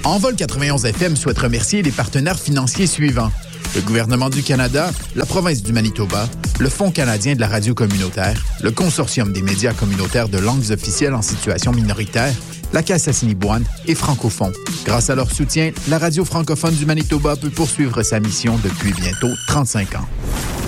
Envol 91 FM souhaite remercier les partenaires financiers suivants. Le gouvernement du Canada, la province du Manitoba, le Fonds canadien de la radio communautaire, le Consortium des médias communautaires de langues officielles en situation minoritaire, la Caisse Assiniboine et Francophone. Grâce à leur soutien, la radio francophone du Manitoba peut poursuivre sa mission depuis bientôt 35 ans.